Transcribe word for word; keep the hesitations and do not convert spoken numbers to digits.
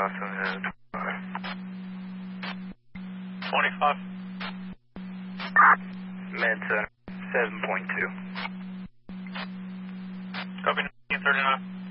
Awesome. twenty-five. Med center, seven point two. Copy nineteen thirty-nine.